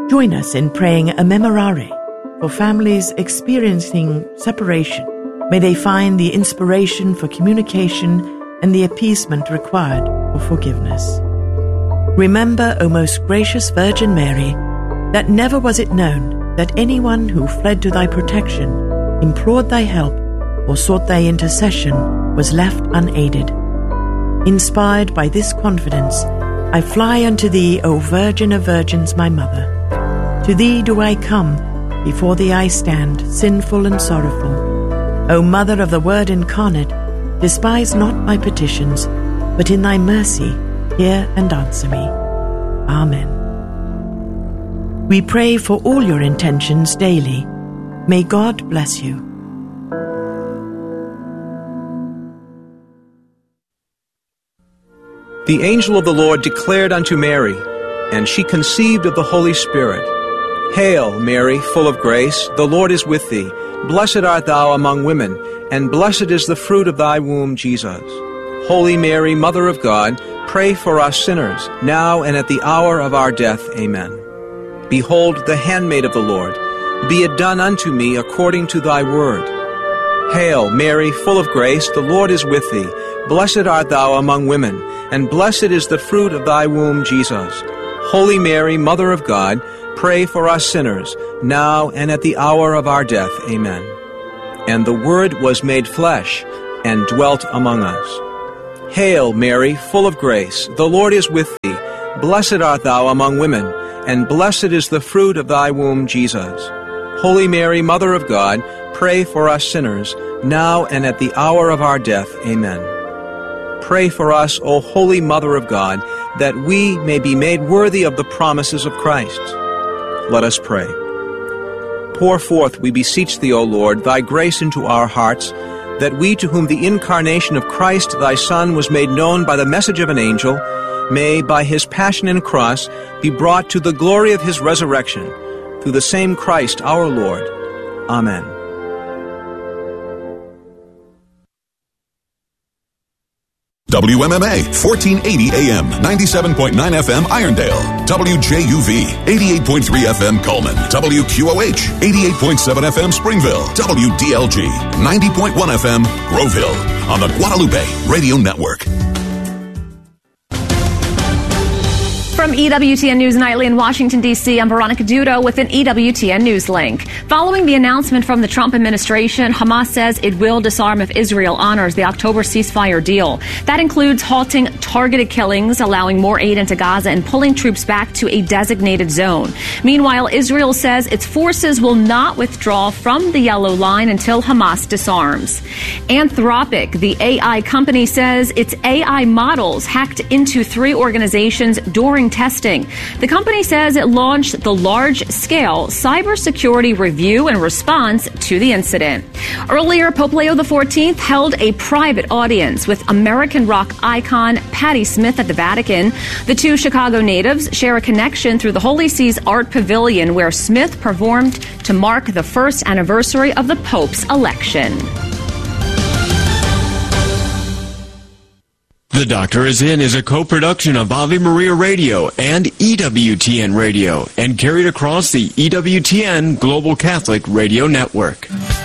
Join us in praying a memorare for families experiencing separation. May they find the inspiration for communication and the appeasement required for forgiveness. Remember, O most gracious Virgin Mary, that never was it known that anyone who fled to thy protection, implored thy help, or sought thy intercession was left unaided. Inspired by this confidence, I fly unto thee, O Virgin of Virgins, my Mother. To thee do I come, before thee I stand, sinful and sorrowful. O Mother of the Word incarnate, despise not my petitions, but in thy mercy hear and answer me. Amen. We pray for all your intentions daily. May God bless you. The angel of the Lord declared unto Mary, and she conceived of the Holy Spirit. Hail, Mary, full of grace, the Lord is with thee. Blessed art thou among women, and blessed is the fruit of thy womb, Jesus. Holy Mary, Mother of God, pray for us sinners, now and at the hour of our death. Amen. Behold, the handmaid of the Lord. Be it done unto me according to thy word. Hail, Mary, full of grace, the Lord is with thee. Blessed art thou among women, and blessed is the fruit of thy womb, Jesus. Holy Mary, Mother of God, pray for us sinners, now and at the hour of our death. Amen. And the Word was made flesh, and dwelt among us. Hail, Mary, full of grace, the Lord is with thee. Blessed art thou among women, and blessed is the fruit of thy womb, Jesus. Holy Mary, Mother of God, pray for us sinners, now and at the hour of our death. Amen. Pray for us, O Holy Mother of God, that we may be made worthy of the promises of Christ. Let us pray. Pour forth, we beseech thee, O Lord, thy grace into our hearts, that we, to whom the incarnation of Christ thy Son was made known by the message of an angel, may, by his passion and cross, be brought to the glory of his resurrection, through the same Christ our Lord. Amen. WMMA, 1480 AM, 97.9 FM Irondale. WJUV, 88.3 FM Coleman. WQOH, 88.7 FM Springville. WDLG, 90.1 FM Groveville. On the Guadalupe Radio Network. From EWTN News Nightly in Washington, D.C., I'm Veronica Dudo with an EWTN News link. Following the announcement from the Trump administration, Hamas says it will disarm if Israel honors the October ceasefire deal. That includes halting targeted killings, allowing more aid into Gaza, and pulling troops back to a designated zone. Meanwhile, Israel says its forces will not withdraw from the Yellow Line until Hamas disarms. Anthropic, the AI company, says its AI models hacked into 3 organizations during testing. The company says it launched the large-scale cybersecurity review in response to the incident. Earlier, Pope Leo XIV held a private audience with American rock icon Patti Smith at the Vatican. The 2 Chicago natives share a connection through the Holy See's Art Pavilion, where Smith performed to mark the first anniversary of the Pope's election. The Doctor Is In is a co-production of Ave Maria Radio and EWTN Radio and carried across the EWTN Global Catholic Radio Network.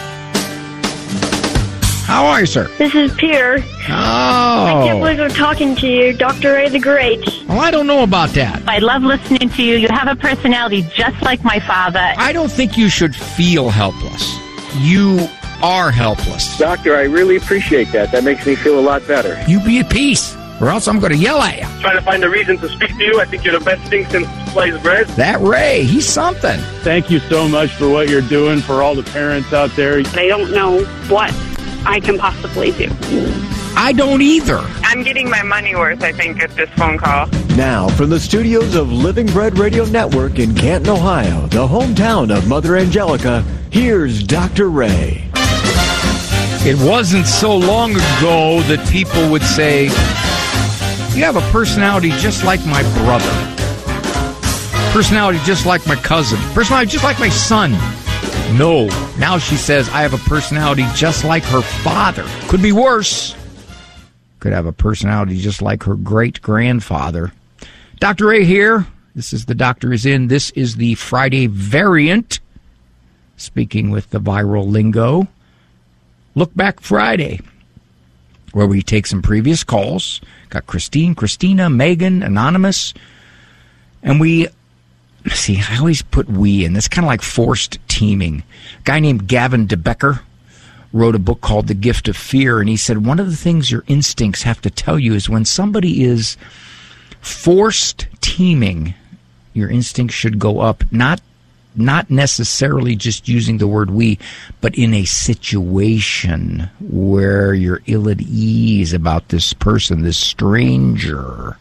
How are you, sir? This is Pierre. Oh. I can't believe I'm talking to you, Dr. Ray the Great. Well, I don't know about that. I love listening to you. You have a personality just like my father. I don't think you should feel helpless. You are helpless. Doctor, I really appreciate that. That makes me feel a lot better. You be at peace, or else I'm going to yell at you. Trying to find a reason to speak to you. I think you're the best thing since sliced bread. That Ray, he's something. Thank you so much for what you're doing for all the parents out there. I don't know what I can possibly do. I don't either. I'm getting my money worth, I think, at this phone call. Now, from the studios of Living Bread Radio Network in Canton, Ohio, the hometown of Mother Angelica, here's Dr. Ray. It wasn't so long ago that people would say, you have a personality just like my brother. Personality just like my cousin. Personality just like my son. No. Now she says, I have a personality just like her father. Could be worse. Could have a personality just like her great-grandfather. Dr. Ray here. This is The Doctor Is In. This is the Friday variant. Speaking with the viral lingo, Look Back Friday, where we take some previous calls. Got Christine, Christina, Megan, Anonymous. And we, see, I always put we in. That's kind of like forced teaming. A guy named Gavin DeBecker wrote a book called The Gift of Fear, and he said one of the things your instincts have to tell you is when somebody is forced teaming, your instincts should go up, not necessarily just using the word we, but in a situation where you're ill at ease about this person, this stranger,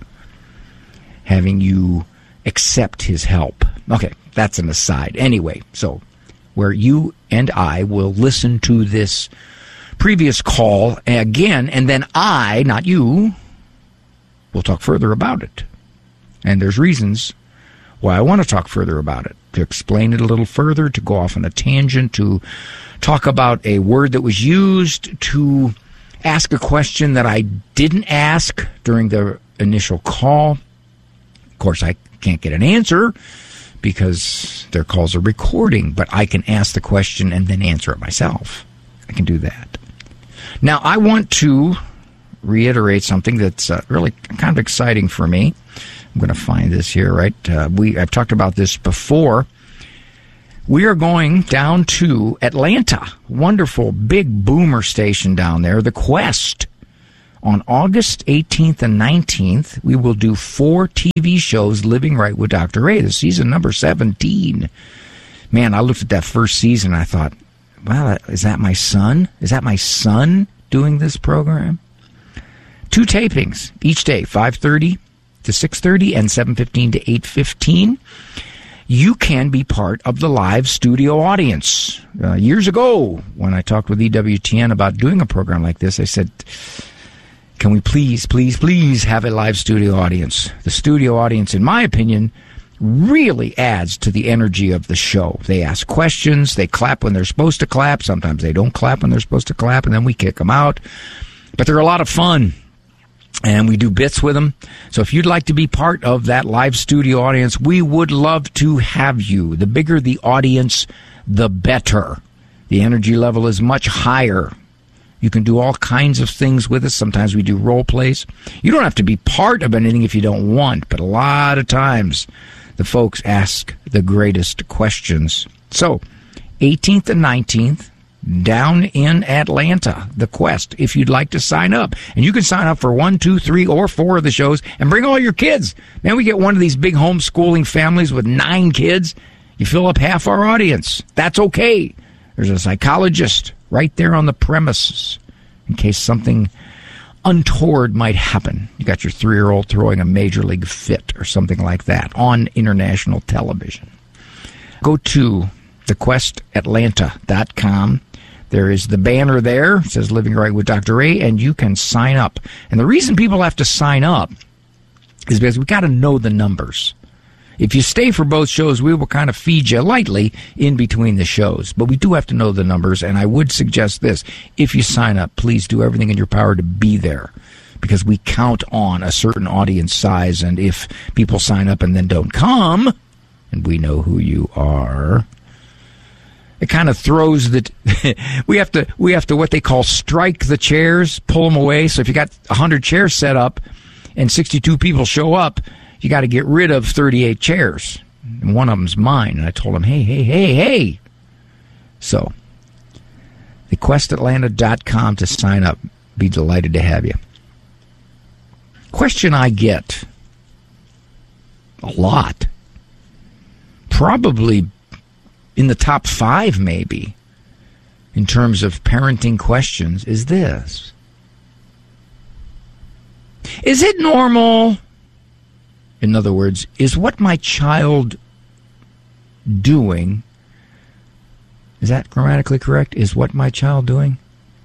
having you accept his help. Okay, that's an aside. Anyway, so where you and I will listen to this previous call again, and then I, not you, will talk further about it. And there's reasons why I want to talk further about it, to explain it a little further, to go off on a tangent, to talk about a word that was used, to ask a question that I didn't ask during the initial call. Of course, I can't get an answer because their calls are recording, but I can ask the question and then answer it myself. I can do that. Now, I want to reiterate something that's really kind of exciting for me. I'm going to find this here, right? I've talked about this before. We are going down to Atlanta, wonderful big boomer station down there, The Quest. On August 18th and 19th, we will do 4 TV shows, Living Right with Dr. Ray. This is season number 17. Man, I looked at that first season and I thought, wow, is that my son? Is that my son doing this program? 2 tapings each day, 5:30 to 6:30 and 7:15 to 8:15. You can be part of the live studio audience. Years ago, when I talked with EWTN about doing a program like this, I said, can we please have a live studio audience? The studio audience, in my opinion, really adds to the energy of the show. They ask questions, they clap when they're supposed to clap, sometimes they don't clap when they're supposed to clap, and then we kick them out. But they're a lot of fun. And we do bits with them. So if you'd like to be part of that live studio audience, we would love to have you. The bigger the audience, the better. The energy level is much higher. You can do all kinds of things with us. Sometimes we do role plays. You don't have to be part of anything if you don't want, but a lot of times the folks ask the greatest questions. So, 18th and 19th, down in Atlanta, The Quest, if you'd like to sign up. And you can sign up for 1, 2, 3, or 4 of the shows and bring all your kids. Man, we get one of these big homeschooling families with 9 kids. You fill up half our audience. That's okay. There's a psychologist right there on the premises in case something untoward might happen. You got your 3-year-old throwing a major league fit or something like that on international television. Go to thequestatlanta.com. There is the banner there. It says Living Right with Dr. Ray, and you can sign up. And the reason people have to sign up is because we got to know the numbers. If you stay for both shows, we will kind of feed you lightly in between the shows. But we do have to know the numbers, and I would suggest this. If you sign up, please do everything in your power to be there, because we count on a certain audience size, and if people sign up and then don't come, and we know who you are, it kind of throws the we have to what they call strike the chairs, pull them away. So if you got 100 chairs set up and 62 people show up, you got to get rid of 38 chairs, and one of them's mine. And I told him, hey. So thequestatlanta.com to sign up. Be delighted to have you. Question I get a lot, probably in the top 5 maybe, in terms of parenting questions, is this. Is it normal? In other words, is what my child doing, is that grammatically correct? Is what my child doing?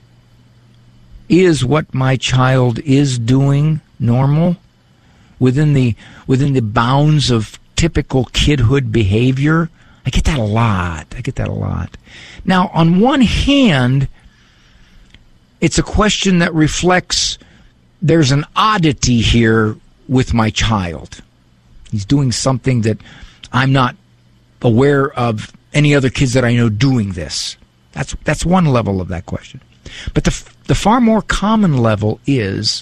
Is what my child is doing normal? Within the bounds of typical kidhood behavior? I get that a lot. Now, on one hand, it's a question that reflects there's an oddity here with my child. He's doing something that I'm not aware of any other kids that I know doing this. That's one level of that question. But the far more common level is,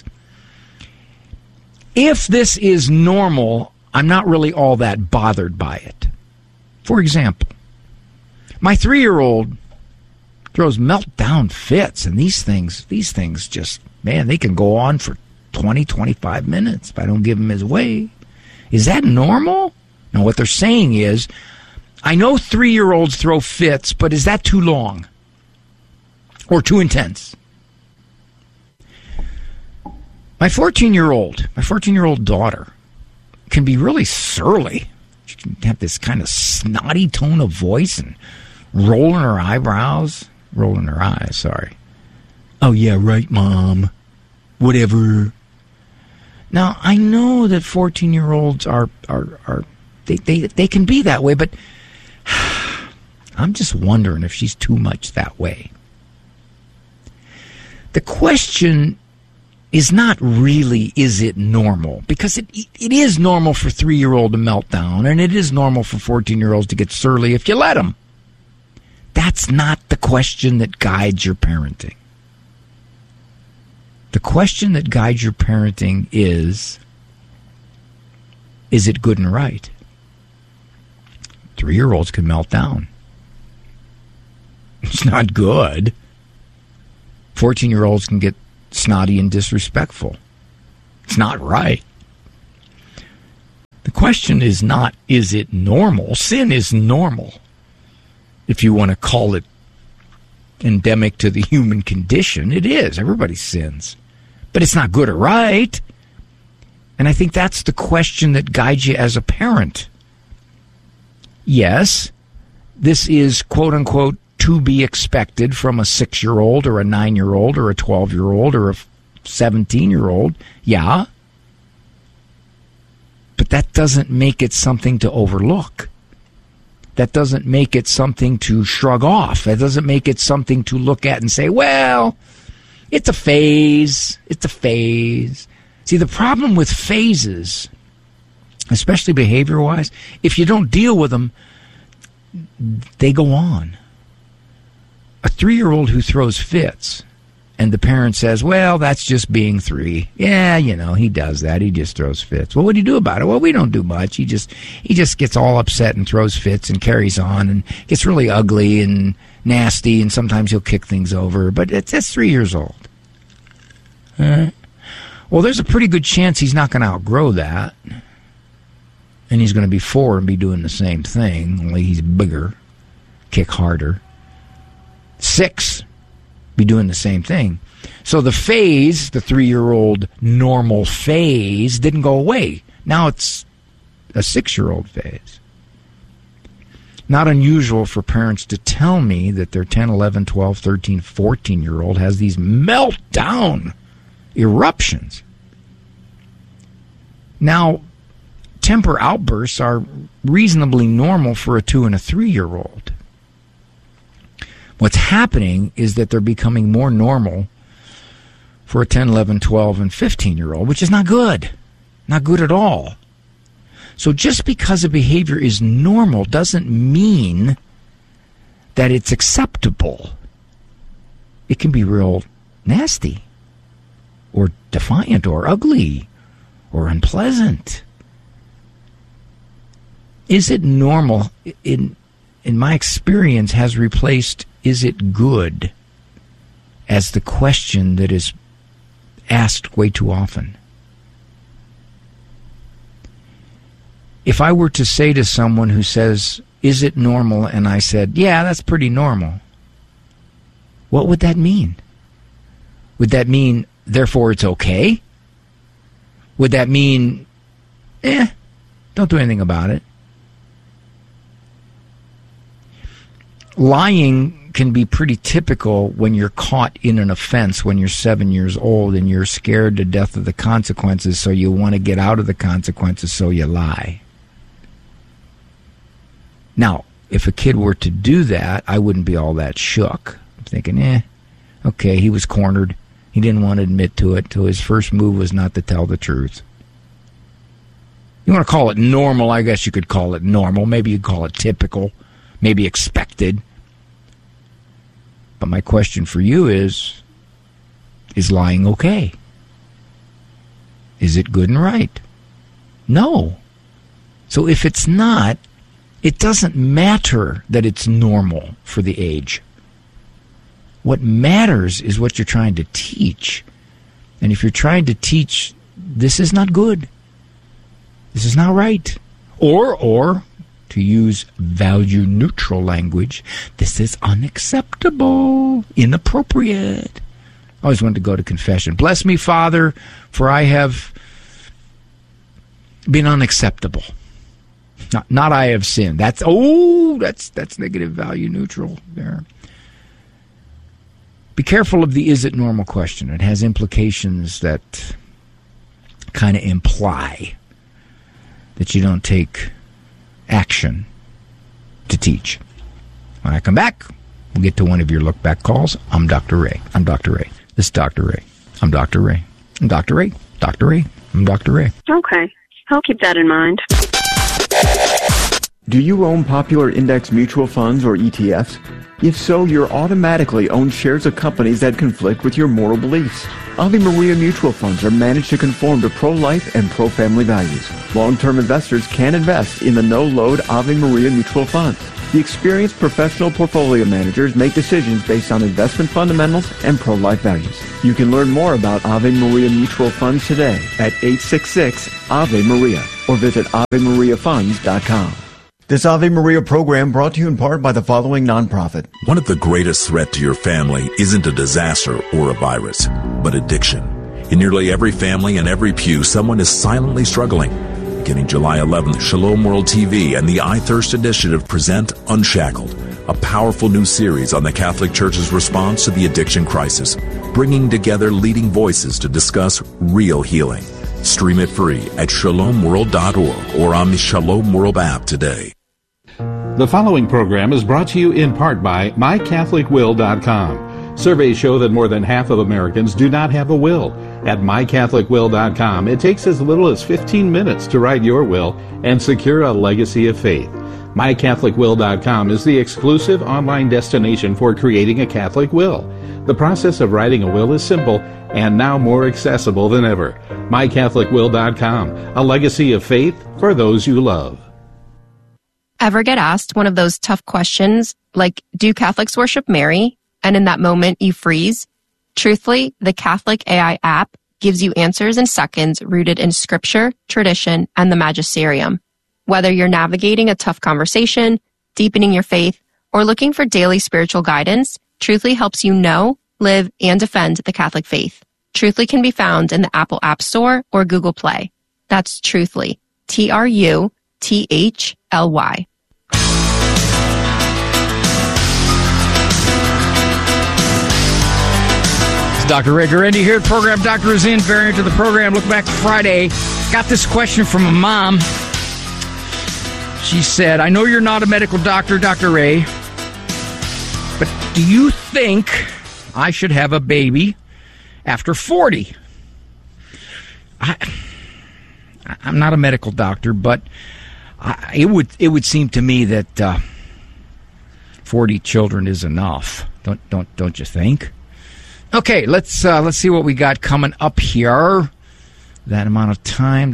if this is normal, I'm not really all that bothered by it. For example, my 3-year-old throws meltdown fits, and these things just, man, they can go on for 20, 25 minutes if I don't give him his way. Is that normal? No, what they're saying is, I know 3-year-olds throw fits, but is that too long? Or too intense? My 14-year-old daughter can be really surly. She can have this kind of snotty tone of voice and rolling her eyes. Oh, yeah, right, Mom. Whatever. Now, I know that 14-year-olds are they can be that way, but I'm just wondering if she's too much that way. The question is not really, is it normal? Because it is normal for 3-year-old to melt down, and it is normal for 14-year-olds to get surly if you let them. That's not the question that guides your parenting. The question that guides your parenting is it good and right? 3-year-olds can melt down. It's not good. 14-year-olds can get snotty and disrespectful. It's not right. The question is not, is it normal? Sin is normal, if you want to call it endemic to the human condition. It is. Everybody sins. But it's not good or right. And I think that's the question that guides you as a parent. Yes, this is, quote-unquote, to be expected from a 6-year-old or a 9-year-old or a 12-year-old or a 17-year-old. Yeah. But that doesn't make it something to overlook. That doesn't make it something to shrug off. That doesn't make it something to look at and say, well, it's a phase. It's a phase. See, the problem with phases, especially behavior-wise, if you don't deal with them, they go on. A 3-year-old who throws fits, and the parent says, well, that's just being 3. Yeah, he does that. He just throws fits. Well, what do you do about it? Well, we don't do much. He just gets all upset and throws fits and carries on and gets really ugly and nasty, and sometimes he'll kick things over. But that's 3 years old. Well, there's a pretty good chance he's not going to outgrow that. And he's going to be 4 and be doing the same thing, only he's bigger, kick harder. 6, be doing the same thing. So the phase, the 3-year-old normal phase, didn't go away. Now it's a 6-year-old phase. Not unusual for parents to tell me that their 10, 11, 12, 13, 14-year-old has these meltdown eruptions. Now, temper outbursts are reasonably normal for a 2 and a 3-year-old. What's happening is that they're becoming more normal for a 10, 11, 12, and 15-year-old, which is not good. Not good at all. So just because a behavior is normal doesn't mean that it's acceptable. It can be real nasty or defiant or ugly or unpleasant. Is it normal, in my experience, has replaced is it good as the question that is asked way too often. If I were to say to someone who says, is it normal? And I said, yeah, that's pretty normal. What would that mean? Would that mean, therefore, it's okay? Would that mean, don't do anything about it? Lying can be pretty typical when you're caught in an offense when you're 7 years old and you're scared to death of the consequences, so you want to get out of the consequences, so you lie. Now, if a kid were to do that, I wouldn't be all that shook. I'm thinking, okay, he was cornered. He didn't want to admit to it, so his first move was not to tell the truth. You want to call it normal, I guess you could call it normal. Maybe you'd call it typical, maybe expected. But my question for you is lying okay? Is it good and right? No. So if it's not, it doesn't matter that it's normal for the age. What matters is what you're trying to teach. And if you're trying to teach, this is not good, this is not right, or to use value-neutral language, this is unacceptable, inappropriate. I always wanted to go to confession. Bless me, Father, for I have been unacceptable. Not I have sinned. That's negative value neutral there. Be careful of the is it normal question. It has implications that kind of imply that you don't take action to teach. When I come back, we'll get to one of your look back calls. I'm Dr. Ray. I'm Dr. Ray. This is Dr. Ray. I'm Dr. Ray. I'm Dr. Ray. Dr. Ray. I'm Dr. Ray. Okay. I'll keep that in mind. Do you own popular index mutual funds or ETFs? If so, you're automatically own shares of companies that conflict with your moral beliefs. Ave Maria mutual funds are managed to conform to pro-life and pro-family values. Long-term investors can invest in the no-load Ave Maria mutual funds. The experienced professional portfolio managers make decisions based on investment fundamentals and pro-life values. You can learn more about Ave Maria mutual funds today at 866-AVE-MARIA or visit AveMariaFunds.com. This Ave Maria program brought to you in part by the following nonprofit. One of the greatest threats to your family isn't a disaster or a virus, but addiction. In nearly every family and every pew, someone is silently struggling. Beginning July 11th, Shalom World TV and the I Thirst Initiative present Unshackled, a powerful new series on the Catholic Church's response to the addiction crisis, bringing together leading voices to discuss real healing. Stream it free at shalomworld.org or on the Shalom World app today. The following program is brought to you in part by MyCatholicWill.com. Surveys show that more than half of Americans do not have a will. At MyCatholicWill.com, it takes as little as 15 minutes to write your will and secure a legacy of faith. MyCatholicWill.com is the exclusive online destination for creating a Catholic will. The process of writing a will is simple and now more accessible than ever. MyCatholicWill.com, a legacy of faith for those you love. Ever get asked one of those tough questions like, do Catholics worship Mary? And in that moment you freeze? Truthfully, the Catholic AI app gives you answers in seconds rooted in scripture, tradition, and the magisterium. Whether you're navigating a tough conversation, deepening your faith, or looking for daily spiritual guidance, Truthfully helps you know, live, and defend the Catholic faith. Truthfully can be found in the Apple App Store or Google Play. That's Truthfully. TRUTHLY. Dr. Ray Guarendi here. The program Doctor is in. Variant of the program. Look Back Friday. Got this question from a mom. She said, I know you're not a medical doctor, Dr. Ray, but do you think I should have a baby after 40? I'm not a medical doctor, but it would seem to me that 40 children is enough. Don't you think? Okay, let's see what we got coming up here. That amount of time.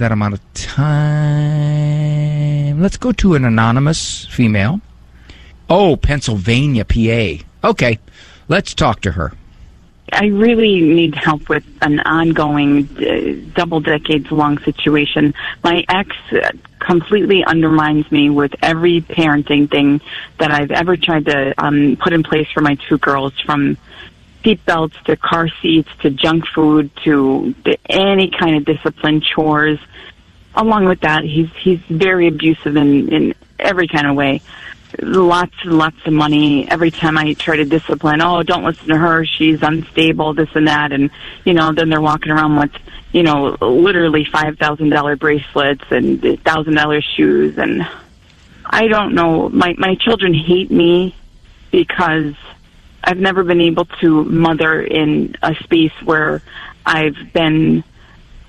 Let's go to an anonymous female. Oh, Pennsylvania, PA. Okay, let's talk to her. I really need help with an ongoing, double decades-long situation. My ex completely undermines me with every parenting thing that I've ever tried to put in place for my two girls, from seat belts to car seats to junk food to any kind of discipline, chores. Along with that, he's very abusive in every kind of way. Lots and lots of money. Every time I try to discipline, oh, don't listen to her, she's unstable, this and that. And, then they're walking around with, literally $5,000 bracelets and $1,000 shoes. And I don't know. My children hate me because I've never been able to mother in a space where I've been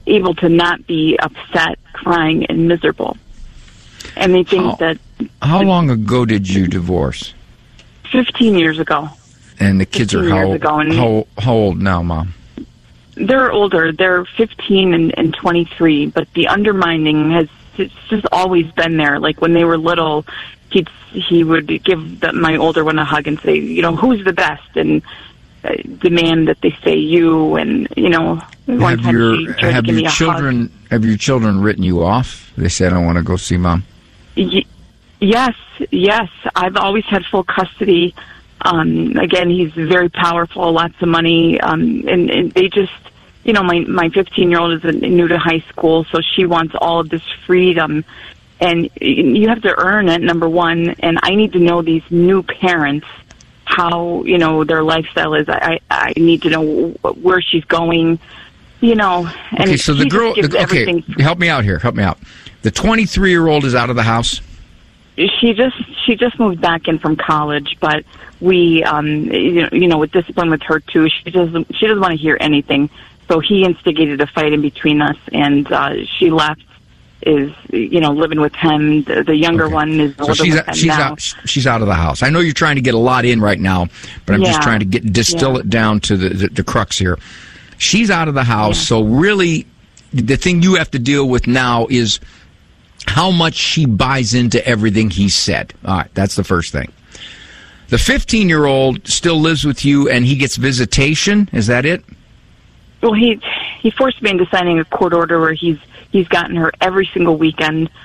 able to not be upset, crying, and miserable. And they think that... How long ago did you divorce? 15 years ago. And the kids are how old now, Mom? They're older. They're 15 and 23, but the undermining has just always been there. Like when they were little, he would give my older one a hug and say, who's the best? And demand that they say you, and one time she tried to give me a hug. Have your children written you off? They said, I want to go see Mom. Yes. I've always had full custody. Again, he's very powerful, lots of money, and they just, my 15-year-old is new to high school, so she wants all of this freedom, and you have to earn it, number one, and I need to know these new parents, how, their lifestyle is. I need to know where she's going, and okay, so the girl, help me out here, The 23-year-old is out of the house? She just moved back in from college, but we, with discipline with her too, she doesn't want to hear anything. So he instigated a fight in between us, and she left. Is living with him. The younger one is living with him now. She's out of the house. I know you're trying to get a lot in right now, but I'm just trying to distill it down to the crux here. She's out of the house, so really, the thing you have to deal with now is how much she buys into everything he said. All right, that's the first thing. The 15-year-old still lives with you, and he gets visitation. Is that it? Well, he forced me into signing a court order where he's gotten her every single weekend